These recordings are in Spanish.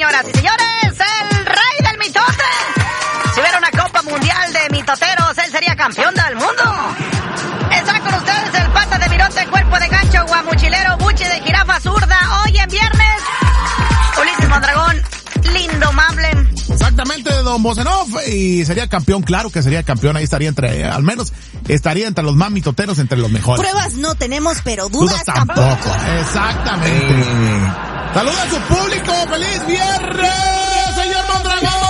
señoras y señores, el rey del mitote. Si hubiera una Copa Mundial de mitoteros, él sería campeón del mundo. Está con ustedes el pata de virote, cuerpo de gancho, guamuchilero, buche de jirafa zurda. Hoy en viernes, Ulises Mondragón, lindo, amable. Exactamente, don Bozenov, y sería campeón, claro que sería campeón, ahí estaría al menos estaría entre los más mitoteros, entre los mejores. Pruebas no tenemos, pero dudas tampoco. Exactamente. Saluda a su público, feliz viernes, señor Mondragón.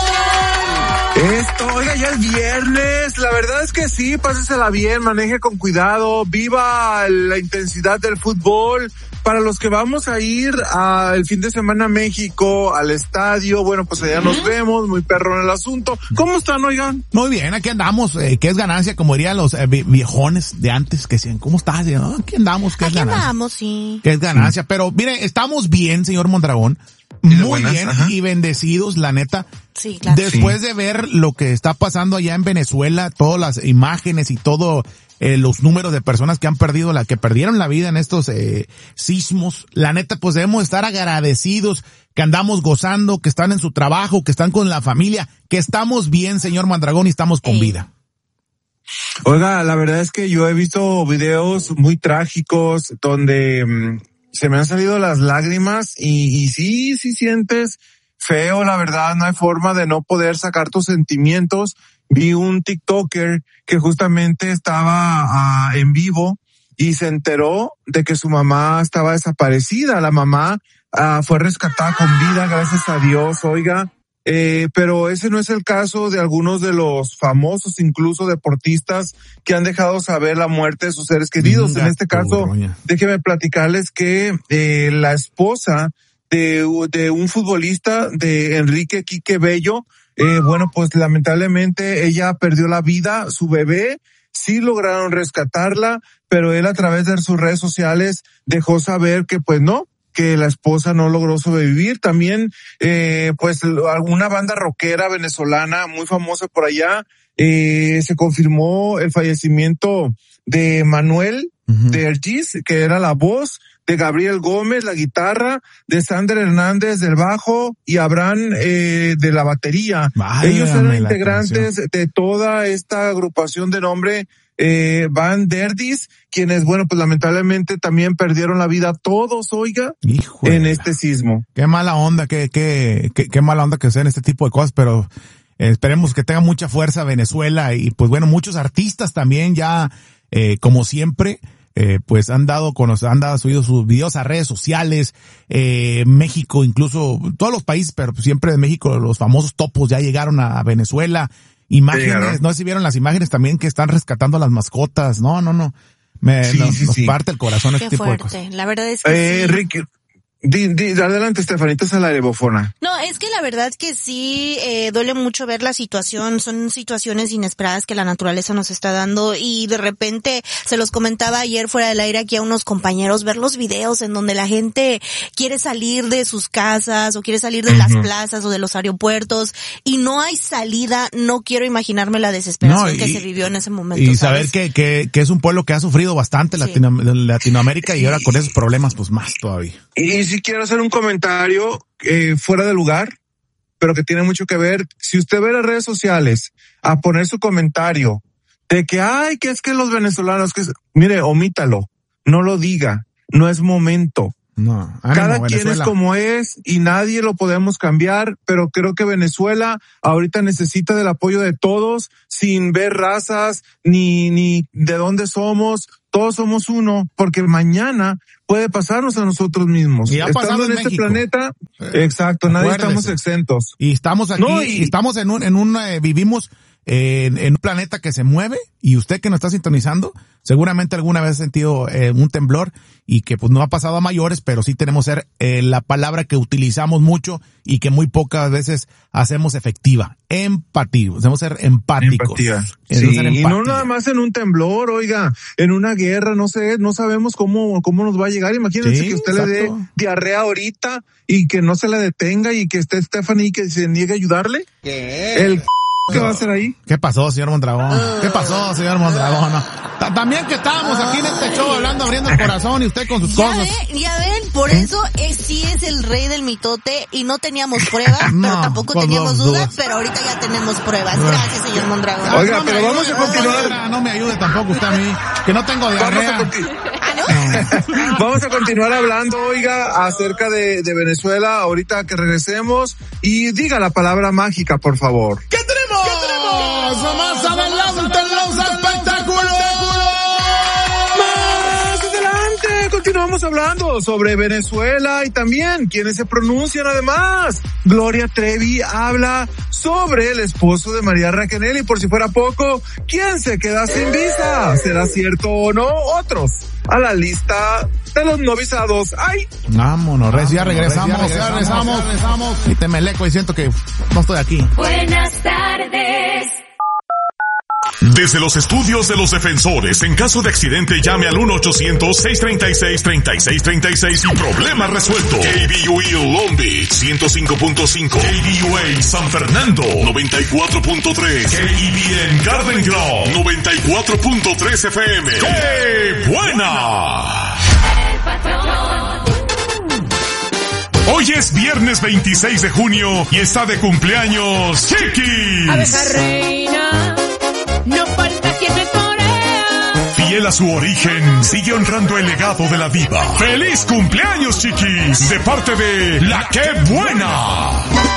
Oiga, ya es viernes, la verdad es que sí, pásesela bien, maneje con cuidado, viva la intensidad del fútbol. Para los que vamos a ir el fin de semana a México, al estadio, bueno, pues allá nos vemos, muy perro en el asunto. ¿Cómo están, oigan? Muy bien, aquí andamos, que es ganancia, como dirían los viejones de antes, que decían, ¿cómo estás? ¿No? Aquí andamos, que es ganancia. Aquí andamos, sí. Que es ganancia, pero mire, estamos bien, señor Mondragón. Muy bien, y bendecidos, la neta. Sí, claro. Después de ver lo que está pasando allá en Venezuela, todas las imágenes y todo los números de personas que han perdido, que perdieron la vida en estos sismos, la neta, pues debemos estar agradecidos, que andamos gozando, que están en su trabajo, que están con la familia, que estamos bien, señor Mondragón, y estamos con vida. Oiga, la verdad es que yo he visto videos muy trágicos donde se me han salido las lágrimas y sí sientes feo, la verdad, no hay forma de no poder sacar tus sentimientos. Vi un TikToker que justamente estaba en vivo y se enteró de que su mamá estaba desaparecida. La mamá fue rescatada con vida, gracias a Dios, oiga. Pero ese no es el caso de algunos de los famosos, incluso deportistas, que han dejado saber la muerte de sus seres queridos. En este caso, déjenme platicarles que la esposa de un futbolista, de Enrique Quique Bello, bueno, pues lamentablemente ella perdió la vida, su bebé, sí lograron rescatarla, pero él a través de sus redes sociales dejó saber que pues no, que la esposa no logró sobrevivir. También, pues, alguna banda rockera venezolana muy famosa por allá, se confirmó el fallecimiento de Manuel de Ergis, que era la voz, de Gabriel Gómez, la guitarra, de Sander Hernández del bajo y Abraham de la batería. Ellos eran integrantes de toda esta agrupación de nombre Van Derdis, quienes, bueno, pues lamentablemente también perdieron la vida todos, oiga, en este sismo. Qué mala onda, qué mala onda que sean este tipo de cosas, pero esperemos que tenga mucha fuerza Venezuela y pues bueno, muchos artistas también ya, como siempre, pues han subido sus videos a redes sociales, México, incluso todos los países, pero siempre de México, los famosos topos ya llegaron a Venezuela. Imágenes, no sé si vieron las imágenes también que están rescatando a las mascotas. No. Nos parte el corazón este tipo de cosas. La verdad es que Ricky, adelante, Estefanita Salaribofona. No, es que la verdad es que sí, duele mucho ver la situación, son situaciones inesperadas que la naturaleza nos está dando y de repente, se los comentaba ayer fuera del aire aquí a unos compañeros, ver los videos en donde la gente quiere salir de sus casas o quiere salir de las plazas o de los aeropuertos y no hay salida, no quiero imaginarme la desesperación que se vivió en ese momento. Y ¿sabes? Saber que es un pueblo que ha sufrido bastante Latinoamérica y ahora con esos problemas pues más todavía. Y sí quiero hacer un comentario fuera de lugar, pero que tiene mucho que ver. Si usted ve las redes sociales a poner su comentario de que es que los venezolanos, mire, omítalo, no lo diga, no es momento. No, cada quien es como es y nadie lo podemos cambiar, pero creo que Venezuela ahorita necesita del apoyo de todos, sin ver razas ni de dónde somos. Todos somos uno, porque mañana puede pasarnos a nosotros mismos. Y estando en este planeta, exacto, nadie estamos exentos. Y estamos aquí, estamos vivimos en un planeta que se mueve, y usted que nos está sintonizando, seguramente alguna vez ha sentido un temblor, y que pues no ha pasado a mayores, pero sí tenemos que ser la palabra que utilizamos mucho y que muy pocas veces hacemos efectiva. Empatía. Debemos ser empáticos. Empatía. Sí, y no nada más en un temblor, oiga, en una guerra, no sé, no sabemos cómo nos va a llegar. Imagínense que usted le dé diarrea ahorita y que no se la detenga y que esté Stephanie y que se niegue a ayudarle. ¿Qué? ¿Qué va a hacer ahí? ¿Qué pasó, señor Mondragón? ¿Qué pasó, señor Mondragón? No. También que estábamos aquí en este show hablando, abriendo el corazón y usted con sus cosas. Ya ven, por eso sí es el rey del mitote y no teníamos pruebas, pero tampoco teníamos dudas, pero ahorita ya tenemos pruebas. Gracias, señor Mondragón. Oiga, pero vamos a continuar. No me ayude tampoco usted a mí, que no tengo diarrea. Vamos a continuar hablando, oiga, acerca de Venezuela ahorita que regresemos y diga la palabra mágica, por favor. ¿Qué tenemos? Más adelante en los espectáculos. Más adelante continuamos hablando sobre Venezuela y también quienes se pronuncian además. Gloria Trevi habla sobre el esposo de María Raquel y por si fuera poco, ¿quién se queda sin visa? ¿Será cierto o no? Otros a la lista de los novizados. ¡Ay! Vámonos, ya regresamos. Y te meleco y siento que no estoy aquí. Buenas tardes. Desde los estudios de los defensores, en caso de accidente llame al 1-800-636-3636 y problema resuelto. KBUE Long Beach 105.5, KBUA San Fernando 94.3, KEBN Garden Grove 94.3 FM. ¡Qué buena! Hoy es viernes 26 de junio y está de cumpleaños Chiquis. Abeja reina, no falta quien me torea. Fiel a su origen, sigue honrando el legado de la diva. ¡Feliz cumpleaños, Chiquis! De parte de La Que Buena.